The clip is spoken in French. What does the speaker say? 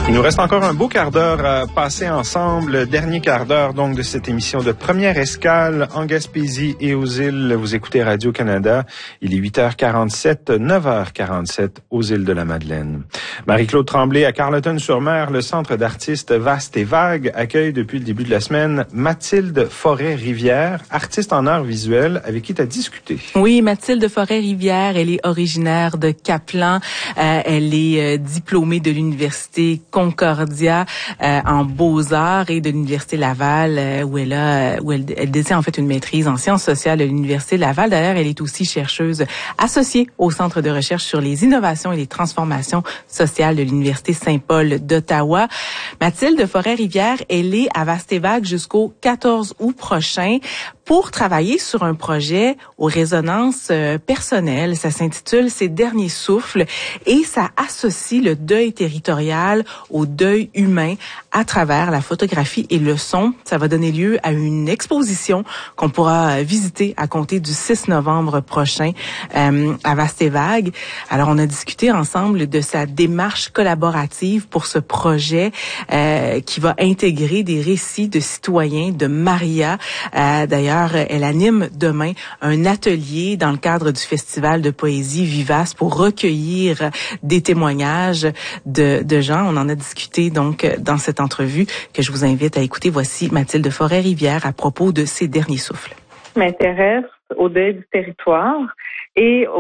Il nous reste encore un beau quart d'heure à passer ensemble. Le dernier quart d'heure donc de cette émission de Première Escale en Gaspésie et aux îles. Vous écoutez Radio-Canada. Il est 8h47, 9h47 aux îles de la Madeleine. Marie-Claude Tremblay à Carleton-sur-Mer, le Centre d'artistes Vaste et Vague accueille depuis le début de la semaine Mathilde Forêt-Rivière, artiste en arts visuels, avec qui tu as discuté. Oui, Mathilde Forêt-Rivière, elle est originaire de Caplan. Elle est diplômée de l'université Concordia en beaux-arts et de l'université Laval où elle détient en fait une maîtrise en sciences sociales de l'université Laval. D'ailleurs, elle est aussi chercheuse associée au Centre de recherche sur les innovations et les transformations sociales de l'université Saint-Paul d'Ottawa. Mathilde Forêt-Rivière, elle est à Vaste et Vague jusqu'au 14 août prochain pour travailler sur un projet aux résonances personnelles. Ça s'intitule « Ses derniers souffles » et ça associe le deuil territorial au deuil humain à travers la photographie et le son. Ça va donner lieu à une exposition qu'on pourra visiter à compter du 6 novembre prochain à Vaste et Vague. Alors, on a discuté ensemble de sa démarche collaborative pour ce projet qui va intégrer des récits de citoyens de Maria. D'ailleurs, elle anime demain un atelier dans le cadre du Festival de poésie Vivace pour recueillir des témoignages de gens. On en a discuté donc dans cette entrevue que je vous invite à écouter. Voici Mathilde Forêt-Rivière à propos de ses derniers souffles. Je m'intéresse au deuil du territoire et